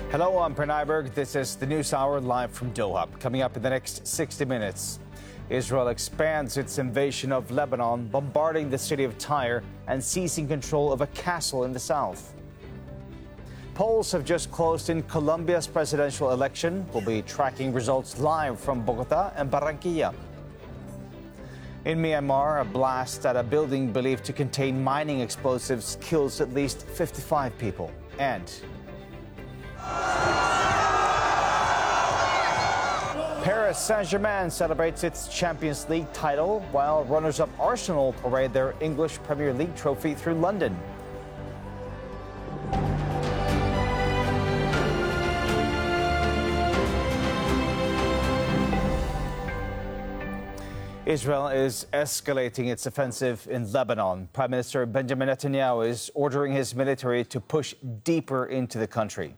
Hello, I'm Pranay Berg. This is the News Hour live from Doha. Coming up in the next 60 minutes, Israel expands its invasion of Lebanon, bombarding the city of Tyre and seizing control of a castle in the south. Polls have just closed in Colombia's presidential election. We'll be tracking results live from Bogota and Barranquilla. In Myanmar, a blast at a building believed to contain mining explosives kills at least 55 people. And Paris Saint-Germain celebrates its Champions League title, while runners-up Arsenal parade their English Premier League trophy through London. Israel is escalating its offensive in Lebanon. Prime Minister Benjamin Netanyahu is ordering his military to push deeper into the country.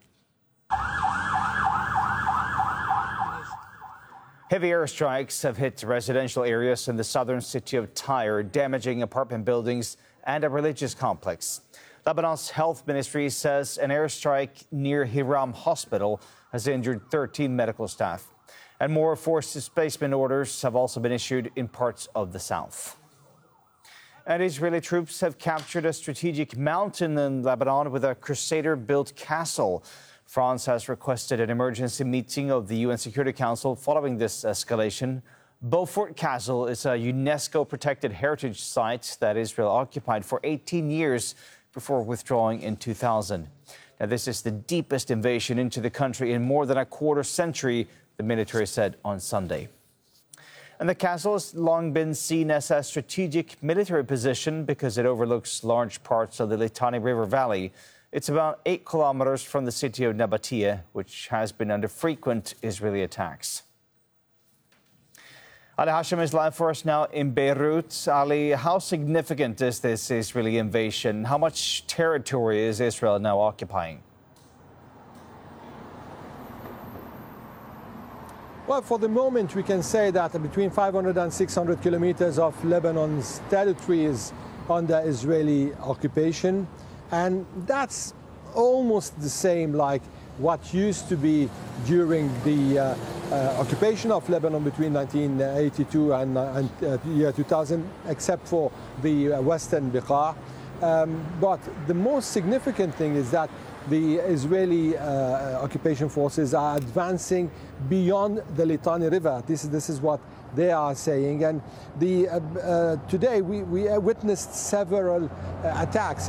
Heavy airstrikes have hit residential areas in the southern city of Tyre, damaging apartment buildings and a religious complex. Lebanon's health ministry says an airstrike near Hiram Hospital has injured 13 medical staff. And more forced displacement orders have also been issued in parts of the south. And Israeli troops have captured a strategic mountain in Lebanon with a Crusader-built castle. France has requested an emergency meeting of the UN Security Council following this escalation. Beaufort Castle is a UNESCO-protected heritage site that Israel occupied for 18 years before withdrawing in 2000. Now, this is the deepest invasion into the country in more than a quarter century, the military said on Sunday. And the castle has long been seen as a strategic military position because it overlooks large parts of the Litani River Valley. It's about 8 kilometers from the city of Nabatea, which has been under frequent Israeli attacks. Ali Hashim is live for us now in Beirut. Ali, how significant is this Israeli invasion? How much territory is Israel now occupying? Well, for the moment, we can say that between 500 and 600 kilometers of Lebanon's territory is under Israeli occupation. And that's almost the same like what used to be during the occupation of Lebanon between 1982 and the year 2000, except for the western Bekaa. But the most significant thing is that the Israeli occupation forces are advancing beyond the Litani River. This is what they are saying. And today we witnessed several attacks.